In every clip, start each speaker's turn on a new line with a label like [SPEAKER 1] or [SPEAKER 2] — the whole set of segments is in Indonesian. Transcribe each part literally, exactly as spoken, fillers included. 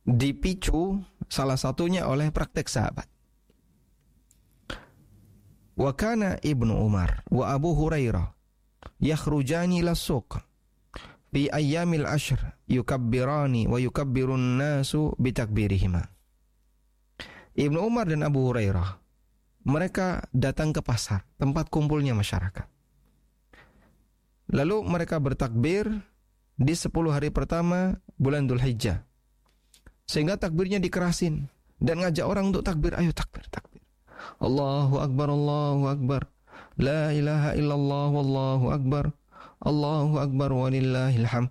[SPEAKER 1] dipicu salah satunya oleh praktek sahabat. Wa kana Ibnu Umar wa Abu Hurairah yakhrujani ila suq fi ayyamil ashr yukabbirani wa yukabbirun nasu bitakbirihima. Ibnu Umar dan Abu Hurairah, mereka datang ke pasar, tempat kumpulnya masyarakat. Lalu mereka bertakbir di sepuluh hari pertama bulan Dzulhijjah. Sehingga takbirnya dikerasin dan ngajak orang untuk takbir, ayo takbir, takbir. Allahu Akbar, Allahu Akbar. La ilaha illallah, wallahu Akbar. Allahu Akbar walillahil hamd.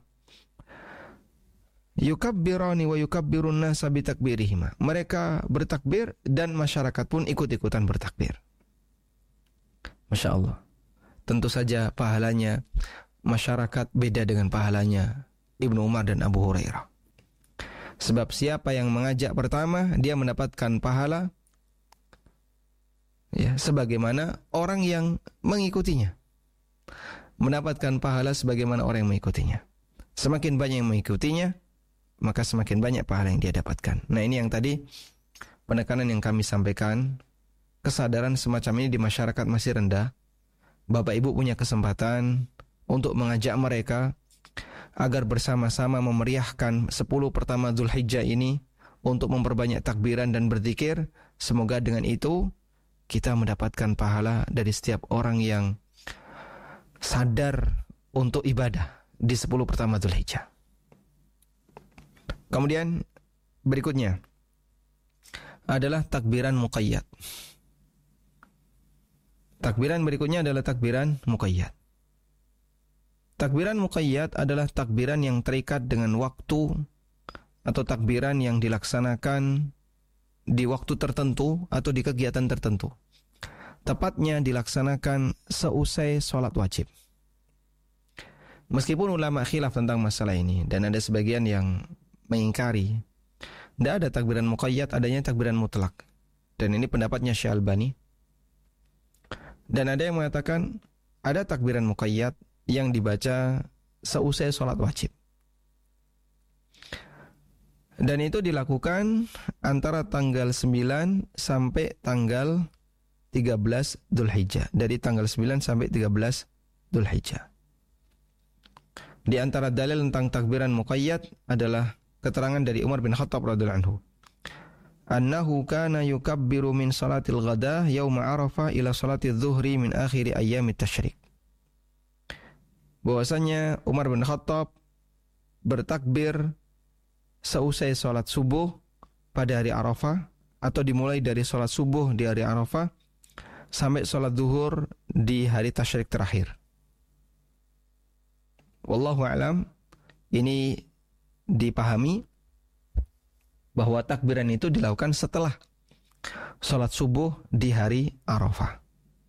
[SPEAKER 1] Yukabbirani wa yukabbirun nasa bitakbirihima. Mereka bertakbir dan masyarakat pun ikut-ikutan bertakbir. Masya Allah. Tentu saja pahalanya masyarakat beda dengan pahalanya Ibnu Umar dan Abu Hurairah. Sebab siapa yang mengajak pertama, dia mendapatkan pahala ya, sebagaimana orang yang mengikutinya mendapatkan pahala sebagaimana orang yang mengikutinya. Semakin banyak yang mengikutinya, maka semakin banyak pahala yang dia dapatkan. Nah, ini yang tadi penekanan yang kami sampaikan. Kesadaran semacam ini di masyarakat masih rendah. Bapak Ibu punya kesempatan untuk mengajak mereka agar bersama-sama memeriahkan sepuluh pertama Dzulhijjah ini untuk memperbanyak takbiran dan berzikir. Semoga dengan itu kita mendapatkan pahala dari setiap orang yang sadar untuk ibadah di sepuluh pertama Dzulhijjah. Kemudian berikutnya adalah takbiran muqayyad. Takbiran berikutnya adalah takbiran muqayyad. Takbiran muqayyad adalah takbiran yang terikat dengan waktu atau takbiran yang dilaksanakan di waktu tertentu atau di kegiatan tertentu. Tepatnya dilaksanakan seusai sholat wajib. Meskipun ulama khilaf tentang masalah ini dan ada sebagian yang mengingkari, tidak ada takbiran muqayyad, adanya takbiran mutlak. Dan ini pendapatnya Syekh Albani. Dan ada yang mengatakan ada takbiran muqayyad yang dibaca seusai sholat wajib. Dan itu dilakukan antara tanggal sembilan sampai tanggal tiga belas Dzulhijjah. Dari tanggal sembilan sampai tiga belas Dzulhijjah. Di antara dalil tentang takbiran muqayyad adalah keterangan dari Umar bin Khattab radhiyallahu anhu. Annahu kana yukabbiru min salatil ghadah yauma Arafah ila salatil zuhri min akhiri ayyamit tasyrik. Bahwasanya Umar bin Khattab bertakbir seusai salat subuh pada hari Arafah, atau dimulai dari salat subuh di hari Arafah sampai salat zuhur di hari tasyrik terakhir. Wallahu a'lam, ini dipahami bahwa takbiran itu dilakukan setelah salat subuh di hari Arafah.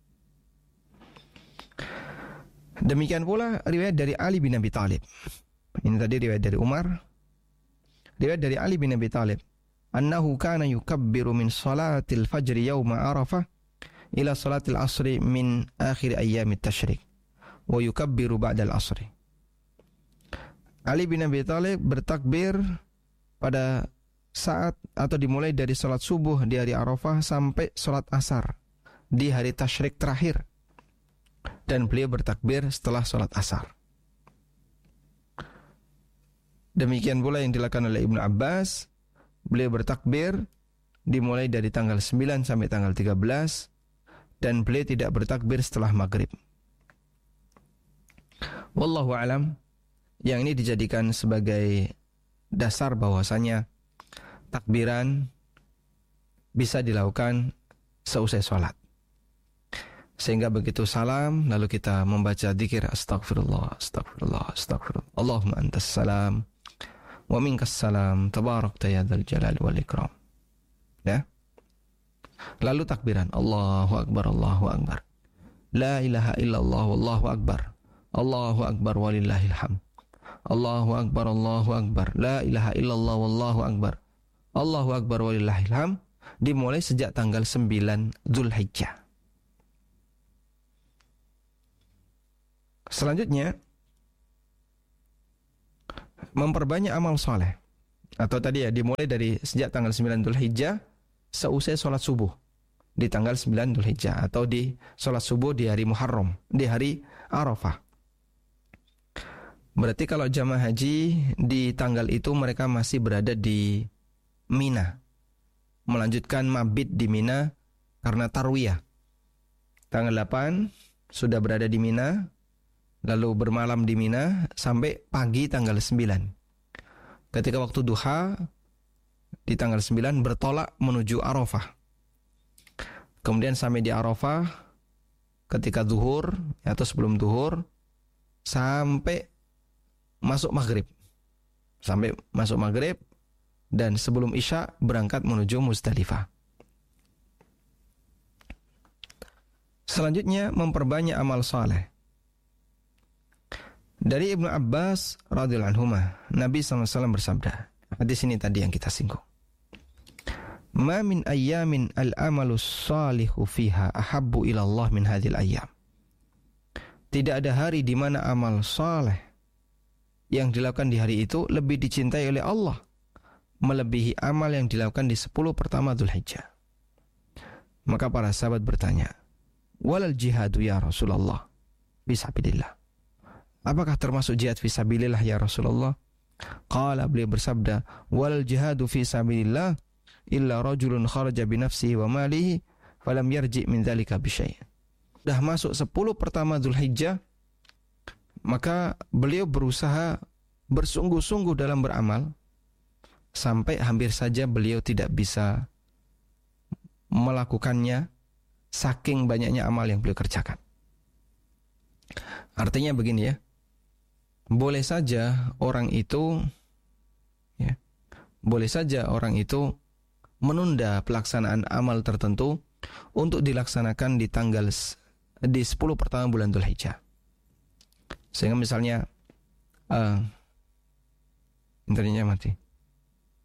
[SPEAKER 1] Demikian pula riwayat dari Ali bin Abi Thalib. Ini tadi riwayat dari Umar. Riwayat dari Ali bin Abi Thalib, annahu kana yukabbiru min salatil fajri yawma Arafah ila salatil asri min akhir ayyamit tasyrik wa yukabbiru ba'dal asri. Ali bin Abi Thalib bertakbir pada saat atau dimulai dari salat subuh di hari Arafah sampai salat asar di hari tasyrik terakhir. Dan beliau bertakbir setelah salat asar. Demikian pula yang dilakukan oleh Ibnu Abbas. Beliau bertakbir dimulai dari tanggal sembilan sampai tanggal tiga belas. Dan beliau tidak bertakbir setelah maghrib. Wallahu alam. Yang ini dijadikan sebagai dasar bahwasanya takbiran bisa dilakukan seusai sholat. Sehingga begitu salam, lalu kita membaca dzikir astagfirullah, astagfirullah, astagfirullah. Allahumma antas salam, wa minkas salam, tabarakta ya dzal jalali wal ikram. Ya. Lalu takbiran, Allahu Akbar, Allahu Akbar. La ilaha illallah, wallahu akbar. Allahu Akbar walillahil hamd. Allahu Akbar, Allahu Akbar. La ilaha illallah, wallahu akbar. Allahu Akbar walillahil hamd. Dimulai sejak tanggal sembilan Dzulhijjah. Selanjutnya, memperbanyak amal soleh. atau tadi ya dimulai dari sejak tanggal sembilan Dzulhijjah seusai sholat subuh di tanggal sembilan Dzulhijjah, atau di sholat subuh di hari Muharram, di hari Arafah. Berarti kalau jamaah haji di tanggal itu mereka masih berada di Mina, melanjutkan mabit di Mina karena tarwiyah. Tanggal delapan sudah berada di Mina, lalu bermalam di Mina sampai pagi tanggal sembilan. Ketika waktu duha di tanggal sembilan bertolak menuju Arafah. Kemudian sampai di Arafah ketika zuhur atau sebelum zuhur sampai masuk maghrib. Sampai masuk maghrib dan sebelum isya berangkat menuju Muzdalifah. Selanjutnya memperbanyak amal saleh. Dari Ibnu Abbas radhiyallahu anhuma, Nabi sallallahu alaihi wasallam bersabda, hadis ini tadi yang kita singgung. Ma min ayyamin al-amalu salihu fiha ahabbu ila Allah min hadhil ayyam. Tidak ada hari di mana amal saleh yang dilakukan di hari itu lebih dicintai oleh Allah melebihi amal yang dilakukan di sepuluh pertama Dzulhijjah. Maka para sahabat bertanya, walal jihadu ya Rasulullah fisabilillah. Apakah termasuk jihad fisabilillah ya Rasulullah? Qala, beliau bersabda, walal jihadu fisabilillah illa rajulun kharaja binafsihi wa malihi falam yarji min dzalika bi syai'. Sudah masuk sepuluh pertama Dzulhijjah, maka beliau berusaha bersungguh-sungguh dalam beramal sampai hampir saja beliau tidak bisa melakukannya saking banyaknya amal yang beliau kerjakan. Artinya begini ya, boleh saja orang itu ya, boleh saja orang itu menunda pelaksanaan amal tertentu untuk dilaksanakan di tanggal di sepuluh pertama bulan Dzulhijjah. Sehingga misalnya uh, internetnya mati.